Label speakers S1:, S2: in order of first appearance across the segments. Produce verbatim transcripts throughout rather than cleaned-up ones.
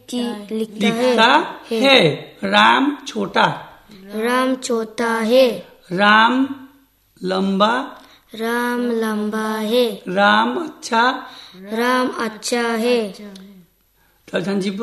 S1: लिखती लिखता,
S2: लिखता है, है। राम छोटा,
S1: राम छोटा है,
S2: राम लंबा,
S1: राम लंबा है,
S2: राम अच्छा,
S1: राम अच्छा है.
S2: 다음 단지부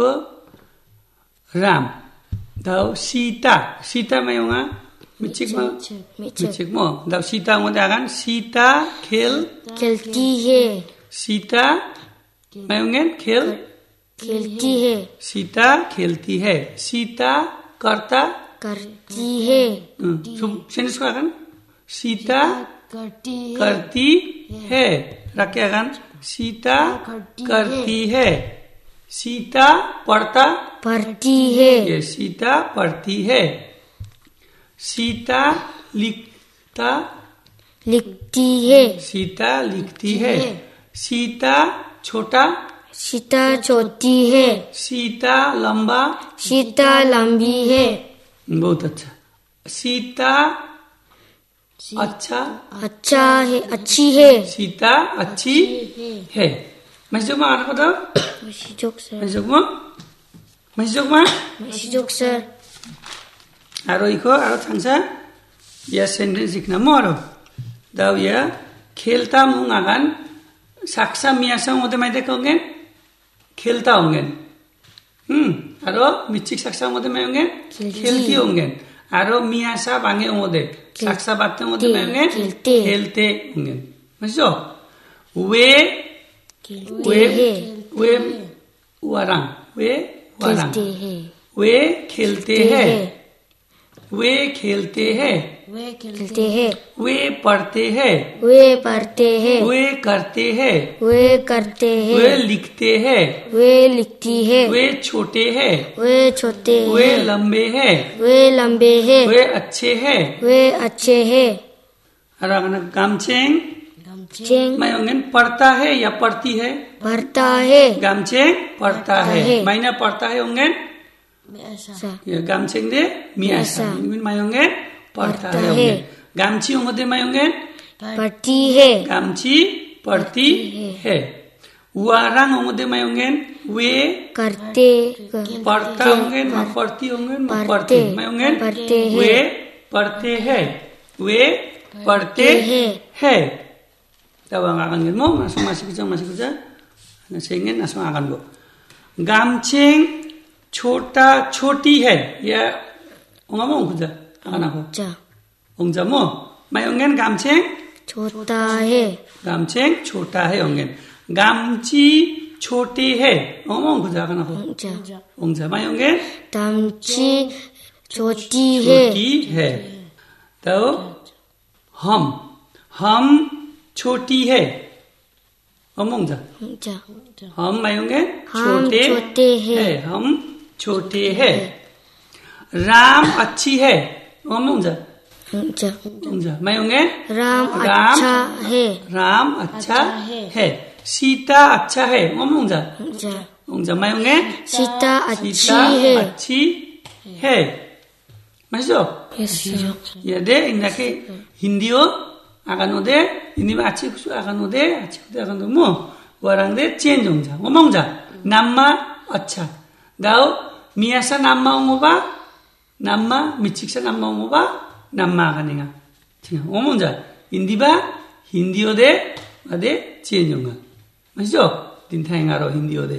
S2: 람, 다음 시타, 시타 마용아 미치고 미치고, 다음 시타 오늘 아간 시타 킬
S1: खेलती है,
S2: सीता मायोंगेन खेल
S1: खेलती है,
S2: सीता खेलती है, सीता करता
S1: करती है,
S2: सेंटेंस को आगन सीता
S1: करती
S2: करती है, रखे आगन सीता करती है, सीता पढ़ता
S1: पढ़ती है,
S2: ये सीता पढ़ती है, सीता लिखता
S1: लिखती है,
S2: सीता लिखती है, सीता छोटा,
S1: सीता छोटी है,
S2: सीता लंबा,
S1: सीता लंबी है.
S2: बहुत अच्छा. सीता अच्छा,
S1: अच्छा है, अच्छी है.
S2: सीता अच्छी है. masuk mah anak kata?
S1: Masuk sir.
S2: masuk mah? masuk mah?
S1: Masuk sir.
S2: Aro iko, aro tangsa, ya sentence ikna mo aro. Daw ya खेलता मुंगा간 saksa miasa ngode mai dekongen खेलता ongen. Hmm, aro michik saksa ngode mai ongen खेलती ongen. aro miasa bange ngode saksa batte ngode mai ongen खेलते ongen. 맞죠? 왜 왜 왜 warang 왜 warang 왜 खेलते हैं वे खेलते हैं
S1: वे खेलते हैं
S2: वे पढ़ते हैं
S1: वे पढ़ते हैं
S2: वे करते हैं
S1: वे करते हैं
S2: वे लिखते हैं
S1: वे लिखती है
S2: वे छोटे हैं
S1: वे छोटे हैं
S2: वे लंबे हैं
S1: वे लंबे हैं
S2: वे अच्छे हैं
S1: वे अच्छे हैं.
S2: गामचेंग
S1: चेंग
S2: मायोंगेन पढ़ता है या पढ़ती है
S1: पढ़ता है
S2: गामचेंग पढ़ता है मायना पढ़ता है ongen ya gamcheng de miasa min mayongen पढ़ता है ongen gamchi ongode mayongen
S1: पढ़ती है
S2: gamchi पढ़ती है warang ongode mayongen we
S1: करते
S2: पढ़ता ongen ma पढ़ती ongen ma पढ़ते mayongen
S1: पढ़ते
S2: we पढ़ते हैं we पढ़ते हैं tawang akan mo masuk masuk kerja masuk kerja sehingga nasma akan bo gamcheng छोटा छोटी है या onga mo ongja ana ko
S1: 자
S2: ongja mo mayongen gamcheng
S1: छोटा है
S2: gamcheng छोटा है ongen gamchi छोटे है onga mo ongja ana ko
S1: 자
S2: ongja mayongen
S1: damchi छोटी है
S2: छोटी है तो हम हम छोटी है ongja
S1: 자
S2: हम mayongen
S1: हम
S2: छोटे
S1: छोटे हैं
S2: है हम छोटे है राम अच्छी है ongja
S1: 자
S2: ongja mayongen
S1: राम अच्छा है
S2: राम अच्छा है सीता अच्छा है ongja
S1: 자
S2: ongja mayongen
S1: सीता अच्छी
S2: सीता
S1: है
S2: अच्छी है 맞죠? ya de indake hindio akan ode ini achi kusu akan ode achi ode akan mo warang de change ongja ngomongja namma अच्छा दाओ मियासा namma ongoba namma michiksa namma ongoba namma akanenga ठीक है ngomongja hindiba hindiode ade change onga 맞죠? dintaengaro hindiode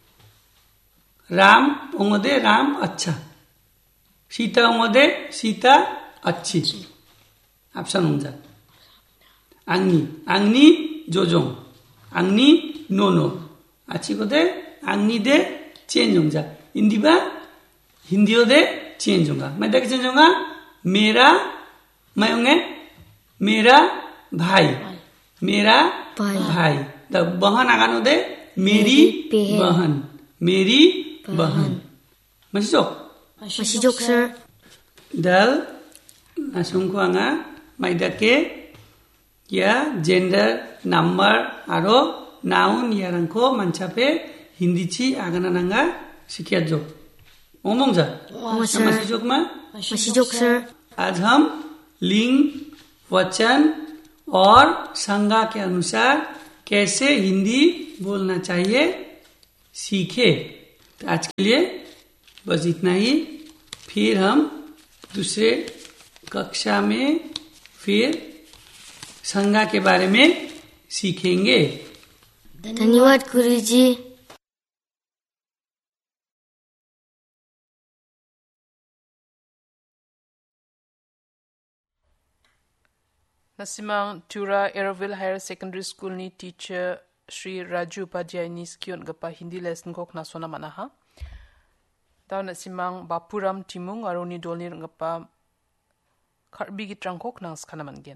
S2: Ram ongode Ram अच्छा Sita ongode Sita अच्छी option ongja angni angni 조종 angni nono 아치고데 angni de change ongja 인디바 힌디오데 change होगा मैं देख change होगा मेरा मैं होंगे मेरा भाई मेरा
S1: भाई,
S2: भाई द बहन आगानो दे मेरी बहन मेरी बहन masuk
S1: masuk sir
S2: dal asungku anga maidake ya gender number aro noun yarangko manchape hindichi aganananga सिकियाजो ओमोंजा masuk में
S1: masuk sir
S2: आज हम लिंग वचन और संज्ञा के अनुसार कैसे हिंदी बोलना चाहिए सीखे तो आज के लिए बस इतना ही। फिर हम दूसरे कक्षा में फिर संज्ञा के बारे में सीखेंगे।
S1: धन्यवाद गुरुजी।
S3: Nasimang Tura Aeroville Higher Secondary School ni teacher Sri Raju Upadhyay ni skion gapa Hindi lesson kok nasona manaha. Tau nasimang Bapuram Timung aroni dolni gapa Karbi gitrang kok nang skana mangen.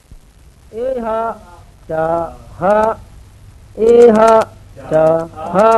S4: Eha cha ha eha cha ha